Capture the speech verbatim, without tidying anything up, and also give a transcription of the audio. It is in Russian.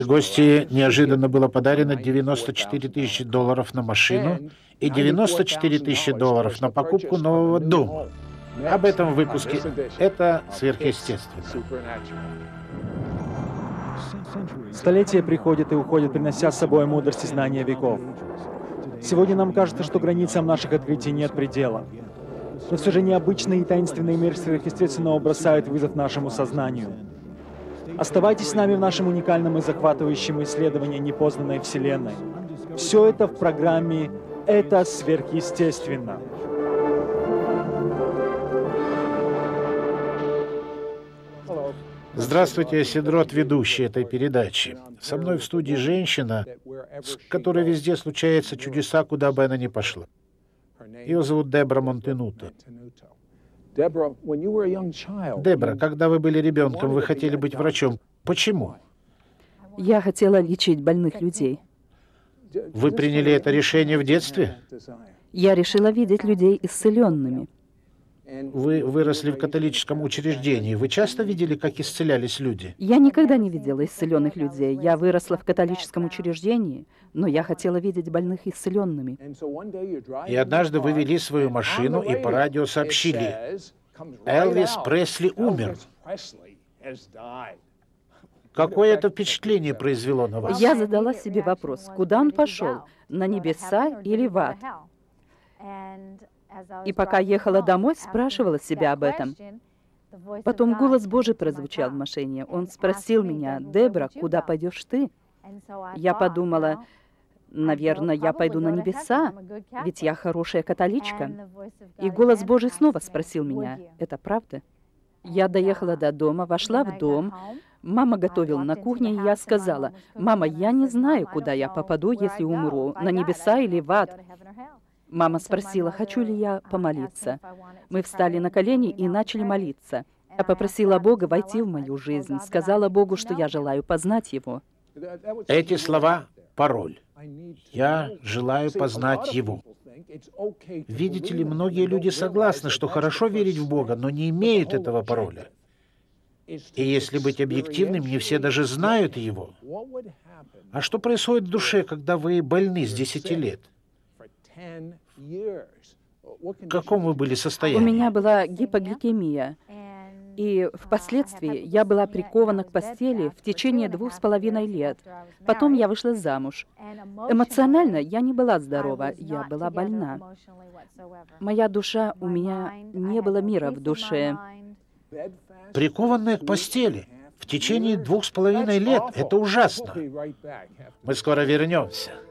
Гости неожиданно было подарено девяносто четыре тысячи долларов на машину и девяносто четыре тысячи долларов на покупку нового дома. Об этом в выпуске «Это сверхъестественно». Столетия приходят и уходят, принося с собой мудрость и знания веков. Сегодня нам кажется, что границам наших открытий нет предела. Но все же необычный и таинственный мир сверхъестественного бросает вызов нашему сознанию. Оставайтесь с нами в нашем уникальном и захватывающем исследовании непознанной Вселенной. Все это в программе «Это сверхъестественно». Здравствуйте, я Седрот, ведущий этой передачи. Со мной в студии женщина, с которой везде случаются чудеса, куда бы она ни пошла. Ее зовут Дебра Монтенуто. Дебра, когда вы были ребенком, вы хотели быть врачом. Почему? Я хотела лечить больных людей. Вы приняли это решение в детстве? Я решила видеть людей исцеленными. Вы выросли в католическом учреждении. Вы часто видели, как исцелялись люди? Я никогда не видела исцеленных людей. Я выросла в католическом учреждении, но я хотела видеть больных исцеленными. И однажды вы вели свою машину и по радио сообщили: Элвис Пресли умер. Какое это впечатление произвело на вас? Я задала себе вопрос, куда он пошел, на небеса или в ад? И пока ехала домой, спрашивала себя об этом. Потом голос Божий прозвучал в машине. Он спросил меня: «Дебра, куда пойдешь ты?» Я подумала: наверное, я пойду на небеса, ведь я хорошая католичка. И голос Божий снова спросил меня: «Это правда?» Я доехала до дома, вошла в дом. Мама готовила на кухне, и я сказала: «Мама, я не знаю, куда я попаду, если умру, на небеса или в ад». Мама спросила, хочу ли я помолиться. Мы встали на колени и начали молиться. Я попросила Бога войти в мою жизнь, сказала Богу, что я желаю познать Его. Эти слова — пароль. Я желаю познать Его. Видите ли, многие люди согласны, что хорошо верить в Бога, но не имеют этого пароля. И если быть объективным, не все даже знают Его. А что происходит в душе, когда вы больны с десяти лет? В каком вы были состоянии? У меня была гипогликемия, и впоследствии я была прикована к постели в течение двух с половиной лет. Потом я вышла замуж. Эмоционально я не была здорова, я была больна. Моя душа, у меня не было мира в душе. Прикованная к постели в течение двух с половиной лет — это ужасно. Мы скоро вернемся.